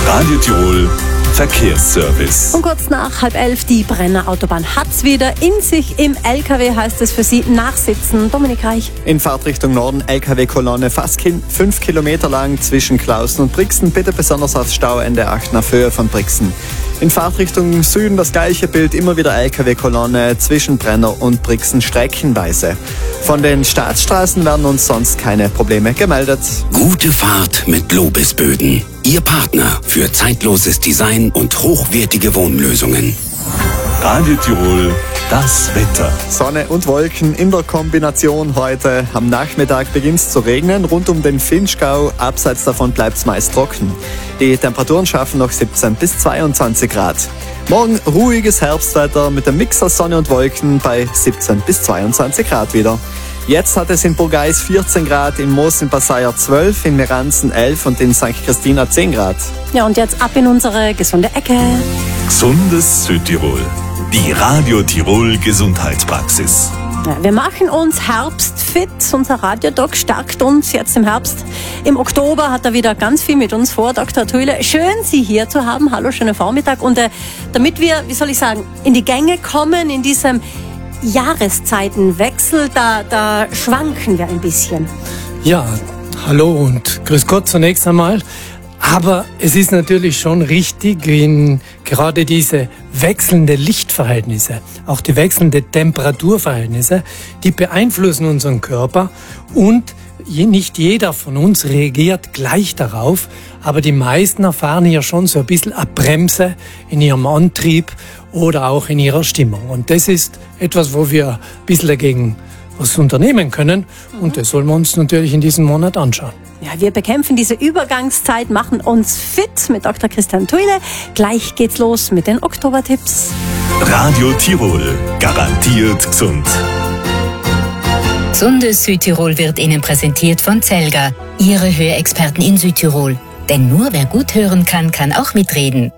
Radio Tirol Verkehrsservice. Und kurz nach 10:30, die Brenner Autobahn hat's wieder in sich. Im LKW heißt es für Sie nachsitzen. Dominik Reich. In Fahrtrichtung Norden LKW-Kolonne fast 5 Kilometer lang zwischen Klausen und Brixen. Bitte besonders aufs Stauende achten auf Höhe von Brixen. In Fahrtrichtung Süden das gleiche Bild, immer wieder LKW-Kolonne zwischen Brenner und Brixen streckenweise. Von den Staatsstraßen werden uns sonst keine Probleme gemeldet. Gute Fahrt mit Lobesböden. Ihr Partner für zeitloses Design und hochwertige Wohnlösungen. Radio Tirol, das Wetter. Sonne und Wolken in der Kombination heute. Am Nachmittag beginnt es zu regnen. Rund um den Vinschgau, abseits davon bleibt es meist trocken. Die Temperaturen schaffen noch 17 bis 22 Grad. Morgen ruhiges Herbstwetter mit dem Mix aus Sonne und Wolken bei 17 bis 22 Grad wieder. Jetzt hat es in Burgeis 14 Grad, in Moos in Passaier 12, in Meranzen 11 und in St. Christina 10 Grad. Ja, und jetzt ab in unsere gesunde Ecke. Gesundes Südtirol. Die Radio Tirol Gesundheitspraxis. Ja, wir machen uns herbstfit. Unser Radiodoc stärkt uns jetzt im Herbst. Im Oktober hat er wieder ganz viel mit uns vor. Dr. Thuile, schön, Sie hier zu haben. Hallo, schönen Vormittag. Und damit wir, in die Gänge kommen in diesem Jahreszeitenwechsel, da schwanken wir ein bisschen. Ja, hallo und grüß Gott zunächst einmal. Aber es ist natürlich schon richtig, gerade diese wechselnden Lichtverhältnisse, auch die wechselnden Temperaturverhältnisse, die beeinflussen unseren Körper und nicht jeder von uns reagiert gleich darauf, aber die meisten erfahren hier schon so ein bisschen eine Bremse in ihrem Antrieb oder auch in ihrer Stimmung. Und das ist etwas, wo wir ein bisschen dagegen was unternehmen können und das sollen wir uns natürlich in diesem Monat anschauen. Ja, wir bekämpfen diese Übergangszeit, machen uns fit mit Dr. Christian Thuile. Gleich geht's los mit den Oktobertipps. Radio Tirol, garantiert gesund. Gesundes Südtirol wird Ihnen präsentiert von Zelga, Ihre Hörexperten in Südtirol. Denn nur wer gut hören kann, kann auch mitreden.